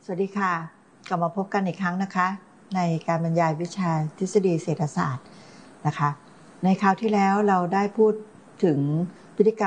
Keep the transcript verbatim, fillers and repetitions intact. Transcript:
สวัสดีค่ะกลับมาพบกันอีกครั้งนะคะในการบรรยายวิชาทฤษฎีเศรษฐศาสตร์นะคะในคราวที่แล้วเราได้พูดถึงพฤติกรรม